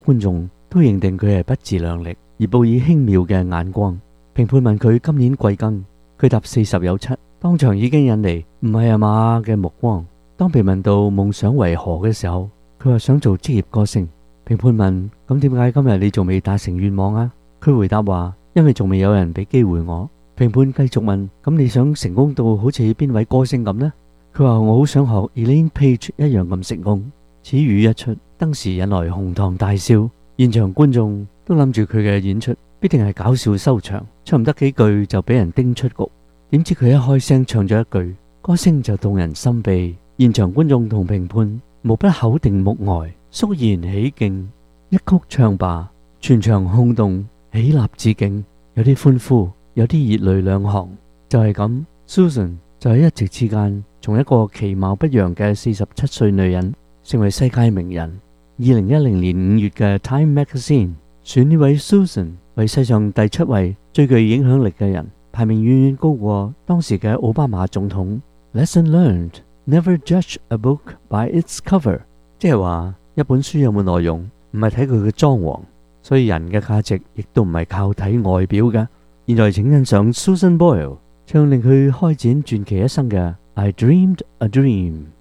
觀眾都認定佢係不自量力，而報以輕蔑嘅眼光。評判問佢今年貴庚，佢答40有7，當場已經引嚟唔係啊嘛嘅目光。當被問到夢想為何嘅時候，佢話想做職業歌星。評判問咁點解今日你仲未達成願望啊？佢回答話因為仲未有人俾機會我。評判繼續問咁你想成功到好似邊位歌星咁呢？佢話我好想學 Elaine Paige 一樣咁成功。此語一出，當時引來哄堂大笑，現場觀眾都諗住佢嘅演出必定係搞笑收場，唱唔得幾句就俾人叮出局。點知佢一開聲唱咗一句，歌聲就動人心扉，現場觀眾同評判無不口定目呆，肅然起敬。一曲唱罷，全場轟動，起立致敬，有啲歡呼，有啲熱淚兩行。就係咁 Susan 就喺一夕之間從一個其貌不揚嘅47歲女人成為世界名人。2010年5月嘅 Time Magazine 選呢位 Susan 為世上第7位最具影響力嘅人，排名遠遠高過當時嘅奧巴馬總統。Lesson learned: never judge a book by its cover， 即係話一本書有冇內容唔係睇佢嘅裝潢，所以人嘅價值亦都唔係靠睇外表嘅。現在請欣賞 Susan Boyle 唱令佢開展傳奇一生嘅 I Dreamed a Dream。